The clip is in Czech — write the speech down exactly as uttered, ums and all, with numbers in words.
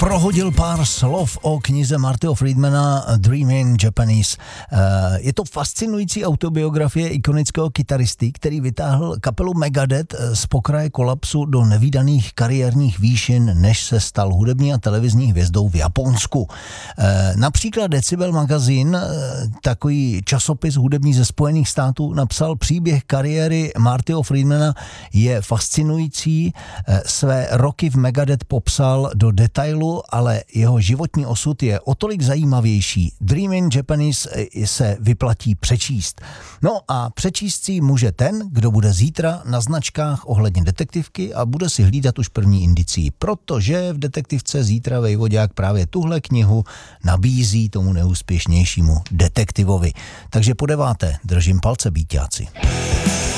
prohodil pár slov o knize Martyho Friedmana Dream in Japanese. Je to fascinující autobiografie ikonického kytaristy, který vytáhl kapelu Megadeth z pokraje kolapsu do nevídaných kariérních výšin, než se stal hudební a televizní hvězdou v Japonsku. Například Decibel magazín, takový časopis hudební ze Spojených států, napsal: příběh kariéry Martyho Friedmana je fascinující, své roky v Megadeth popsal do detailu, ale jeho životní osud je o tolik zajímavější. Dream in Japanese se vyplatí přečíst. No a přečíst si může ten, kdo bude zítra na značkách ohledně detektivky a bude si hlídat už první indicí, protože v detektivce zítra Vejvodák právě tuhle knihu nabízí tomu neúspěšnějšímu detektivovi. Takže po deváté držím palce, býťáci.